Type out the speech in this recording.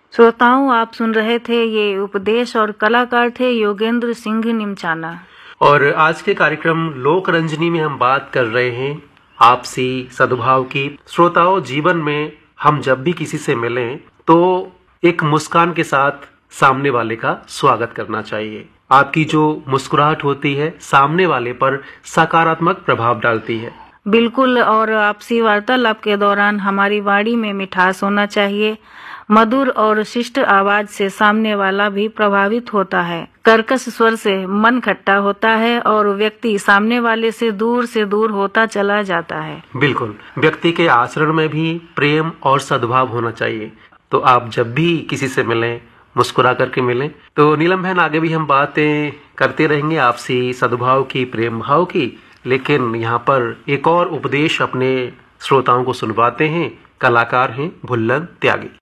श्रोताओं, आप सुन रहे थे ये उपदेश और कलाकार थे योगेंद्र सिंह निमचाना। और आज के कार्यक्रम लोक रंजनी में हम बात कर रहे हैं आपसी सद्भाव की। श्रोताओं, जीवन में हम जब भी किसी से मिलें तो एक मुस्कान के साथ सामने वाले का स्वागत करना चाहिए। आपकी जो मुस्कुराहट होती है सामने वाले पर सकारात्मक प्रभाव डालती है। बिल्कुल, और आपसी वार्तालाप के दौरान हमारी वाणी में मिठास होना चाहिए। मधुर और शिष्ट आवाज से सामने वाला भी प्रभावित होता है। कर्कश स्वर से मन खट्टा होता है और व्यक्ति सामने वाले से दूर होता चला जाता है। बिल्कुल, व्यक्ति के आचरण में भी प्रेम और सद्भाव होना चाहिए। तो आप जब भी किसी से मिलें मुस्कुरा करके मिलें। तो नीलम बहन, आगे भी हम बातें करते रहेंगे आपसी सद्भाव की, प्रेम भाव की, लेकिन यहाँ पर एक और उपदेश अपने श्रोताओं को सुनवाते हैं। कलाकार हैं भुल्लन त्यागी।